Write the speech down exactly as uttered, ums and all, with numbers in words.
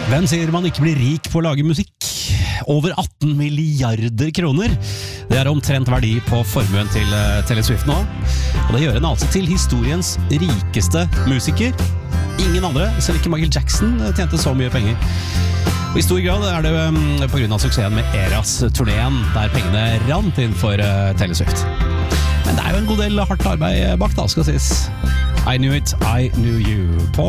Hvem sier man ikke blir rik på å lage musikk? Over atten milliarder kroner. Det er omtrent verdi på formuen til Taylor Swift nå. Og det gjør henne altså til historiens rikeste musiker. Ingen andre, selv ikke Michael Jackson, tjente så mye penger. Og i stor grad er det på grunn av suksessen med Eras-turneen, der pengene rant inn for Taylor Swift. Men det er jo en god del hardt arbeid bak da, skal sies. I knew it, I knew you. På